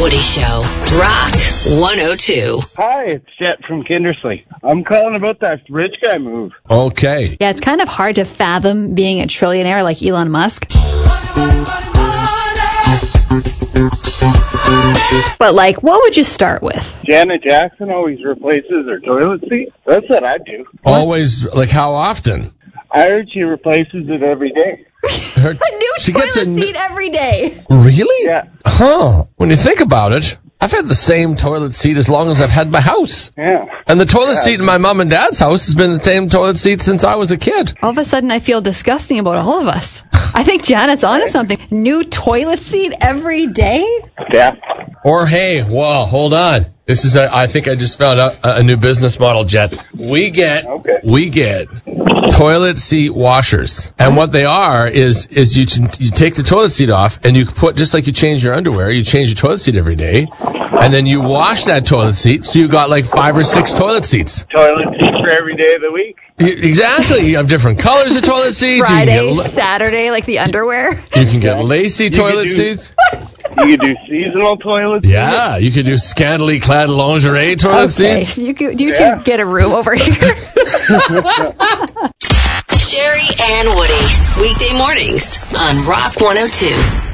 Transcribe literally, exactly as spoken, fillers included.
Woody Show. Rock one oh two. Hi, it's Jet from Kindersley. I'm calling about that rich guy move. Okay. Yeah, it's kind of hard to fathom being a trillionaire like Elon Musk. But, like, what would you start with? Janet Jackson always replaces her toilet seat. That's what I do. Always, like, how often? I heard she replaces it every day. Her, A new she toilet gets a, seat every day. Really? Yeah. Huh. When you think about it, I've had the same toilet seat as long as I've had my house. Yeah. And the toilet Yeah. seat in my mom and dad's house has been the same toilet seat since I was a kid. All of a sudden, I feel disgusting about all of us. I think Janet's onto something. New toilet seat every day? Yeah. Or, hey, whoa, hold on. This is, a, I think I just found out a, a new business model, Jet. We get, Okay. we get toilet seat washers. And what they are is, is you you take the toilet seat off and you put, just like you change your underwear, you change your toilet seat every day. And then you wash that toilet seat, so you got like five or six toilet seats. Toilet seat for every day of the week. You, exactly. You have different colors of toilet seats. Friday, you can get, Saturday, like the underwear? you can get lacy You toilet can do- seats. You could do seasonal toilets. Yeah, you could do scantily clad lingerie toilet Okay, seats. you could, you Yeah. two get a room over here. Sherry and Woody. Weekday mornings on Rock one oh two.